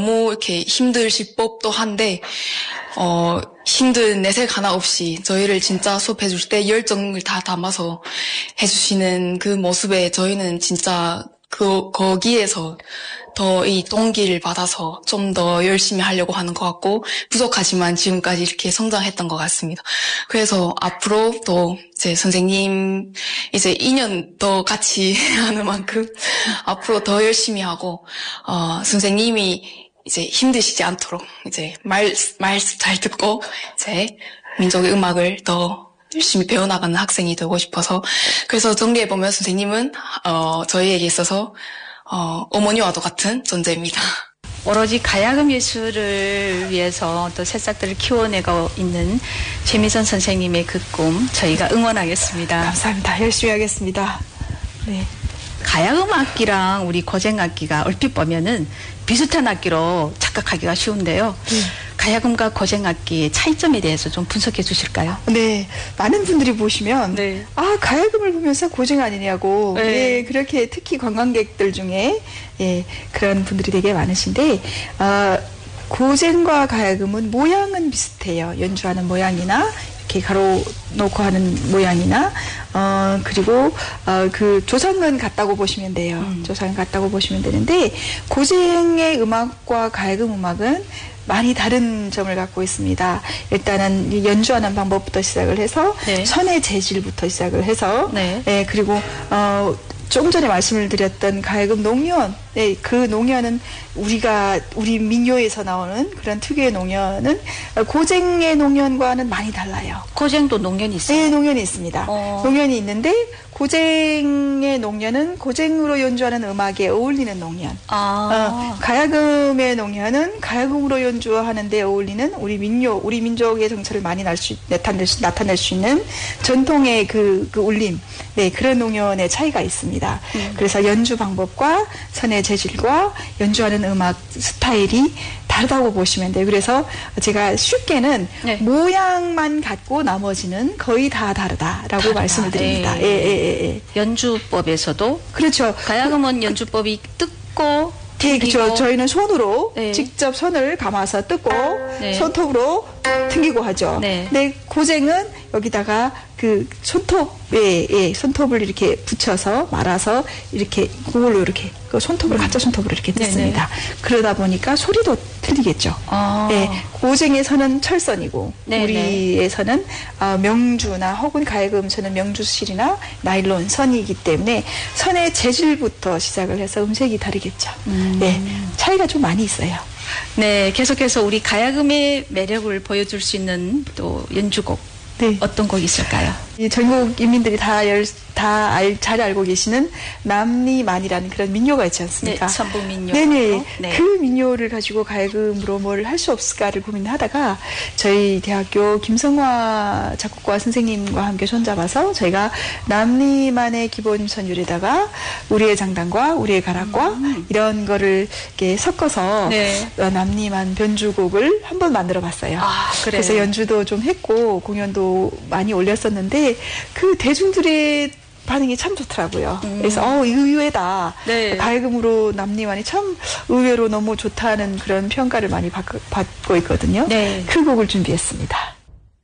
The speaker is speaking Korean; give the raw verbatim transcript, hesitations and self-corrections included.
너무 이렇게 힘드실 법도 한데 어, 힘든 내색 하나 없이 저희를 진짜 수업해 줄 때 열정을 다 담아서 해주시는 그 모습에 저희는 진짜 그 거기에서 더 이 동기를 받아서 좀 더 열심히 하려고 하는 것 같고 부족하지만 지금까지 이렇게 성장했던 것 같습니다. 그래서 앞으로 또 이제 선생님 이제 이 년 더 같이 하는 만큼 앞으로 더 열심히 하고 어, 선생님이 이제 힘드시지 않도록 이제 말 말씀 잘 듣고 이제 민족의 음악을 더 열심히 배워나가는 학생이 되고 싶어서 그래서 전개해 보면 선생님은 어, 저희에게 있어서 어, 어머니와도 같은 존재입니다. 오로지 가야금 예술을 위해서 또 새싹들을 키워내고 있는 최미선 선생님의 그 꿈 저희가 응원하겠습니다. 감사합니다. 열심히 하겠습니다. 네. 가야금 악기랑 우리 고쟁 악기가 얼핏 보면은 비슷한 악기로 착각하기가 쉬운데요. 네. 가야금과 고쟁 악기의 차이점에 대해서 좀 분석해 주실까요? 네. 많은 분들이 보시면 네. 아 가야금을 보면서 고쟁 아니냐고 네. 예, 그렇게 특히 관광객들 중에 예, 그런 분들이 되게 많으신데 어, 고쟁과 가야금은 모양은 비슷해요. 연주하는 모양이나 이렇게 가로 놓고 하는 모양이나 어 그리고 어 그 조상은 같다고 보시면 돼요. 음. 조상은 같다고 보시면 되는데 고쟁의 음악과 가야금 음악은 많이 다른 점을 갖고 있습니다. 일단은 연주하는 방법부터 시작을 해서 네. 선의 재질부터 시작을 해서 네. 예, 그리고 어 조금 전에 말씀을 드렸던 가야금 농연, 네, 그 농연은 우리가 우리 민요에서 나오는 그런 특유의 농연은 고쟁의 농연과는 많이 달라요. 고쟁도 농연이 있어요? 네, 농연이 있습니다. 어. 농연이 있는데 고쟁의 농연은 고쟁으로 연주하는 음악에 어울리는 농연. 아. 어, 가야금의 농연은 가야금으로 연주하는데 어울리는 우리 민요, 우리 민족의 정체를 많이 날 수, 나타낼 수, 나타낼 수 있는 전통의 그, 그 울림, 네, 그런 농연의 차이가 있습니다. 음. 그래서 연주 방법과 선의 재질과 연주하는 음악 스타일이 다르다고 보시면 돼요. 그래서 제가 쉽게는 네. 모양만 같고 나머지는 거의 다 다르다라고 다르다. 말씀을 드립니다. 예, 예, 예, 예. 연주법에서도 그렇죠. 가야금은 연주법이 뜯고 네, 그렇죠. 저희는 손으로 네. 직접 손을 감아서 뜯고 네. 손톱으로 튕기고 하죠. 네. 근데 고쟁은 여기다가 그 손톱에 예, 손톱을 이렇게 붙여서 말아서 이렇게 그걸로 이렇게 그 손톱을 가짜 손톱으로 이렇게 뜯습니다. 네네. 그러다 보니까 소리도 틀리겠죠. 아. 예, 고쟁에서는 철선이고 네네. 우리에서는 어, 명주나 혹은 가야금에서는 명주실이나 나일론 선이기 때문에 선의 재질부터 시작을 해서 음색이 다르겠죠. 음. 예, 차이가 좀 많이 있어요. 네, 계속해서 우리 가야금의 매력을 보여줄 수 있는 또 연주곡 네. 어떤 곡이 있을까요? 이 전국 인민들이 다, 열, 다 알, 잘 알고 계시는 남리만이라는 그런 민요가 있지 않습니까? 네, 전북 민요. 네네. 네. 그 민요를 가지고 가야금으로 뭘 할 수 없을까를 고민하다가 저희 대학교 김성화 작곡가 선생님과 함께 손잡아서 저희가 남리만의 기본 선율에다가 우리의 장단과 우리의 가락과 음. 이런 거를 이렇게 섞어서 네. 남리만 변주곡을 한번 만들어 봤어요. 아, 그래서 연주도 좀 했고 공연도 많이 올렸었는데 그 대중들의 반응이 참 좋더라고요. 음. 그래서 어 의외다. 네. 가야금으로 남리만이 참 의외로 너무 좋다는 그런 평가를 많이 받, 받고 있거든요. 네. 그 곡을 준비했습니다.